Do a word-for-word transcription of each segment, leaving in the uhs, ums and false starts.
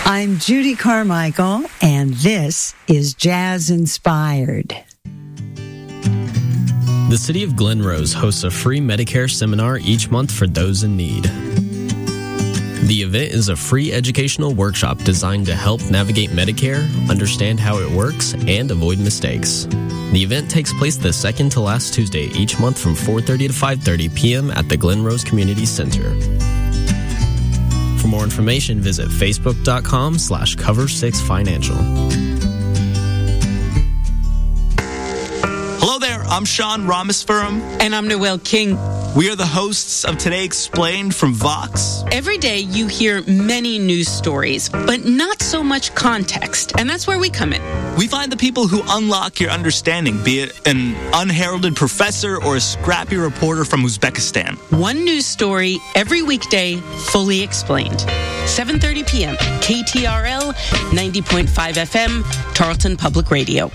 I'm Judy Carmichael, and this is Jazz Inspired. The City of Glen Rose hosts a free Medicare seminar each month for those in need. The event is a free educational workshop designed to help navigate Medicare, understand how it works, and avoid mistakes. The event takes place the second to last Tuesday each month from four thirty to five thirty p.m. at the Glen Rose Community Center. For more information, visit facebook.com slash cover six financial. Hello there, I'm Sean Ramaspuram. And I'm Noelle King. We are the hosts of Today Explained from Vox. Every day you hear many news stories, but not so much context. And that's where we come in. We find the people who unlock your understanding, be it an unheralded professor or a scrappy reporter from Uzbekistan. One news story every weekday, fully explained. seven thirty p.m., K T R L, ninety point five F M, Tarleton Public Radio.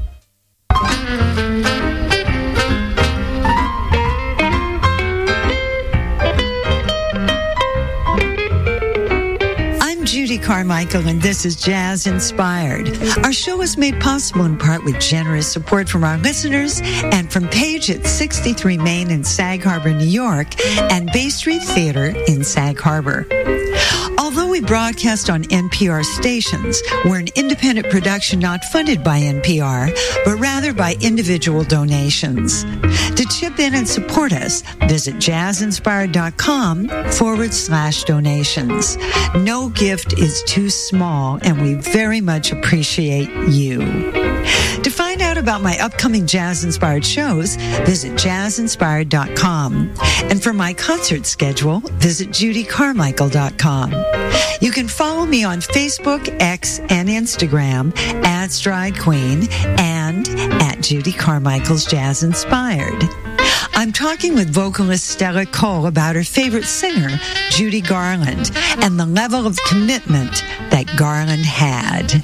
Judy Carmichael, and this is Jazz Inspired. Our show is made possible in part with generous support from our listeners and from Page at sixty-three Main in Sag Harbor, New York, and Bay Street Theater in Sag Harbor. Although we broadcast on N P R stations, we're an independent production not funded by N P R, but rather by individual donations. To chip in and support us, visit jazzinspired.com forward slash donations. No gift is too small, and we very much appreciate you. To find out about my upcoming Jazz-inspired shows, visit jazzinspired dot com. And for my concert schedule, visit judy carmichael dot com. You can follow me on Facebook, X, and Instagram at Stride Queen and at Judy Carmichael's Jazz Inspired. I'm talking with vocalist Stella Cole about her favorite singer, Judy Garland, and the level of commitment that Garland had.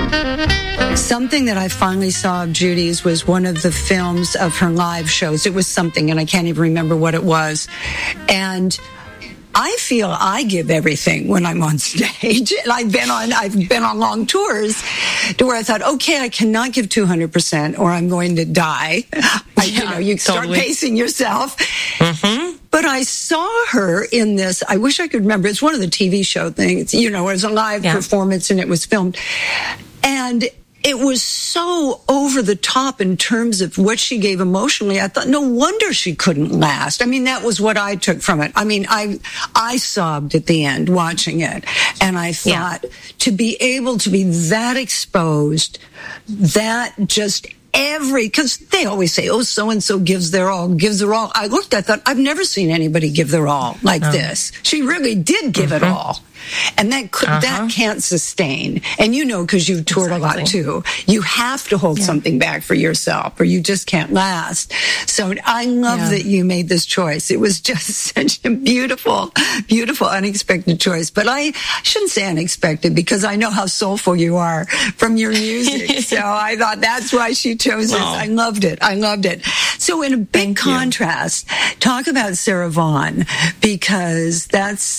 Something that I finally saw of Judy's was one of the films of her live shows. It was something, and I can't even remember what it was. And I feel I give everything when I'm on stage. And I've been on, I've been on long tours to where I thought, okay, I cannot give two hundred percent or I'm going to die. I, yeah, you know, you start totally. pacing yourself. Mm-hmm. But I saw her in this, I wish I could remember, it's one of the T V show things, you know, it was a live yeah. performance and it was filmed. And it was so over the top in terms of what she gave emotionally. I thought, no wonder she couldn't last. I mean, that was what I took from it. I mean, I I sobbed at the end watching it. And I thought, yeah. to be able to be that exposed, that just every, because they always say, oh, so-and-so gives their all, gives their all. I looked, I thought, I've never seen anybody give their all like oh. this. She really did give mm-hmm. it all. And that could, uh-huh. that can't sustain. And you know, because you've toured exactly. a lot too, you have to hold yeah. something back for yourself or you just can't last. So I love yeah. that you made this choice. It was just such a beautiful, beautiful, unexpected choice. But I shouldn't say unexpected because I know how soulful you are from your music. So I thought that's why she chose this. I loved it. I loved it. So in a big Thank contrast, you. talk about Sarah Vaughan, because that's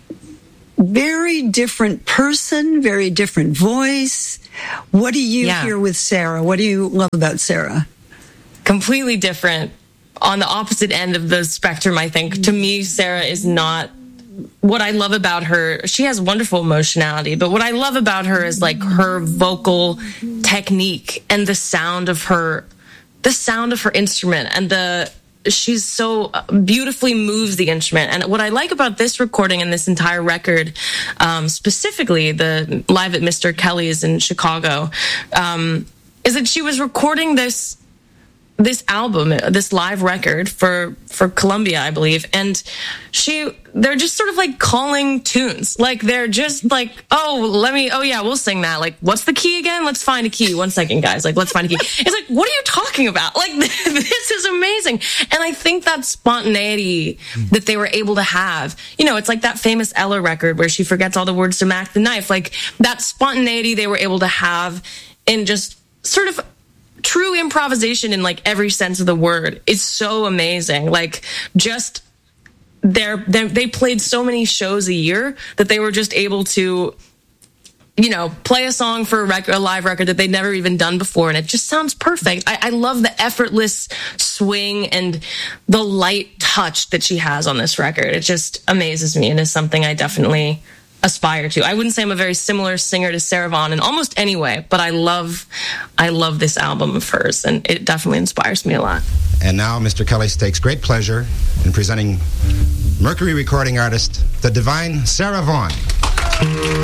very different person, very different voice. What do you yeah. hear with Sarah? What do you love about Sarah? Completely different. On the opposite end of the spectrum, I think. To me, Sarah is not... What I love about her, she has wonderful emotionality, but what I love about her is like her vocal technique and the sound of her, the sound of her instrument and the... She's so beautifully moves the instrument. And what I like about this recording and this entire record, um, specifically the live at Mister Kelly's in Chicago, um, is that she was recording this this album, this live record for for Columbia, I believe, and she they're just sort of like calling tunes, like they're just like, oh, let me, oh yeah, we'll sing that. Like, what's the key again? Let's find a key. One second, guys. Like, let's find a key. It's like, what are you talking about? Like, this is amazing. And I think that spontaneity that they were able to have, you know, it's like that famous Ella record where she forgets all the words to Mac the Knife. Like that spontaneity they were able to have in just sort of true improvisation in like every sense of the word is so amazing. Like just they're, they're they played so many shows a year that they were just able to you know, play a song for a, record, a live record that they'd never even done before, and it just sounds perfect. I, I love the effortless swing and the light touch that she has on this record. It just amazes me and is something I definitely aspire to. I wouldn't say I'm a very similar singer to Sarah Vaughan in almost any way, but I love, I love this album of hers, and it definitely inspires me a lot. And now Mister Kelly takes great pleasure in presenting Mercury recording artist, the divine Sarah Vaughan.